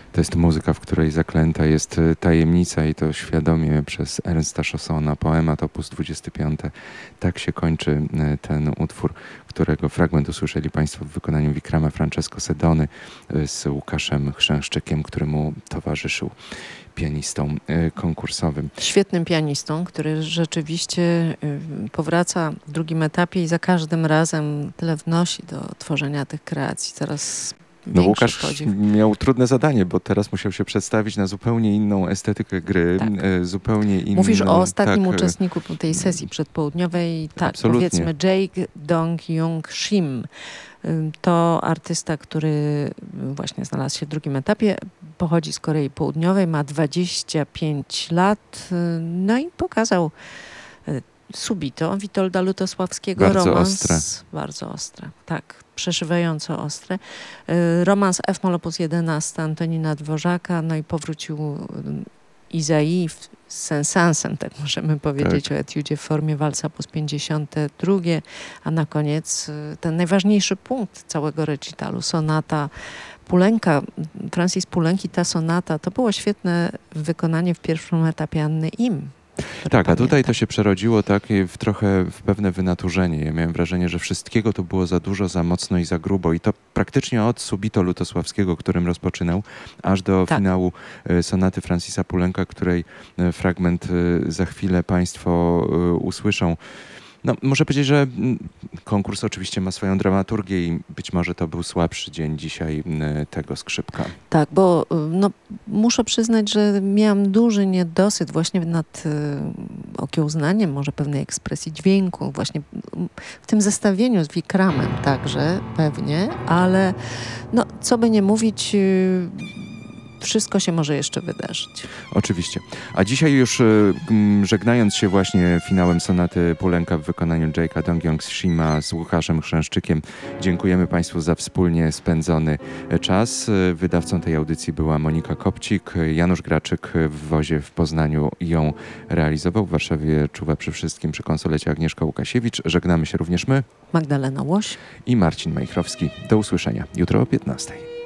To jest muzyka, w której zaklęta jest tajemnica i to świadomie przez Ernsta Chaussona, poemat op. 25. Tak się kończy ten utwór, którego fragment usłyszeli Państwo w wykonaniu Vikrama Francesco Sedony z Łukaszem Chrzęszczykiem, który mu towarzyszył, pianistą konkursowym. Świetnym pianistą, który rzeczywiście powraca w drugim etapie i za każdym razem tyle wnosi do tworzenia tych kreacji. Coraz No Łukasz podziw. miał trudne zadanie, bo teraz musiał się przedstawić na zupełnie inną estetykę gry, Tak. Zupełnie inną... Mówisz o ostatnim tak, uczestniku tej sesji przedpołudniowej, tak, absolutnie. powiedzmy Jake Dong-Young Shim. To artysta, który właśnie znalazł się w drugim etapie, pochodzi z Korei Południowej, ma 25 lat, no i pokazał Subito Witolda Lutosławskiego. Bardzo romans, ostre. Bardzo ostre, tak, przeszywająco ostre. Romans F-moll op. 11 Antonina Dworzaka, no i powrócił Izai z Saint-Saënsem, tak możemy powiedzieć, Tak. o etiudzie w formie walca op. 52, a na koniec ten najważniejszy punkt całego recitalu, sonata Poulenca, Francis Poulenki, ta sonata, to było świetne wykonanie w pierwszym etapie Anny Im. Tak, a tutaj to się przerodziło w pewne wynaturzenie. Ja miałem wrażenie, że wszystkiego tu było za dużo, za mocno i za grubo. I to praktycznie od Subito Lutosławskiego, którym rozpoczynał, aż do finału sonaty Francisa Poulenka, której fragment za chwilę Państwo usłyszą. No, muszę powiedzieć, że konkurs oczywiście ma swoją dramaturgię i być może to był słabszy dzień dzisiaj tego skrzypka. Tak, bo no, muszę przyznać, że miałam duży niedosyt właśnie nad okiełznaniem może pewnej ekspresji dźwięku, właśnie w tym zestawieniu z Vikramem także pewnie, ale no, co by nie mówić, wszystko się może jeszcze wydarzyć. Oczywiście. A dzisiaj już żegnając się właśnie finałem sonaty Poulenka w wykonaniu Jake'a Dong-Young Shima z Łukaszem Chrzęszczykiem, dziękujemy Państwu za wspólnie spędzony czas. Wydawcą tej audycji była Monika Kopcik. Janusz Graczyk w Wozie w Poznaniu ją realizował. W Warszawie czuwa przy wszystkim przy konsolecie Agnieszka Łukasiewicz. Żegnamy się również my, Magdalena Łoś i Marcin Majchrowski. Do usłyszenia jutro o 15:00.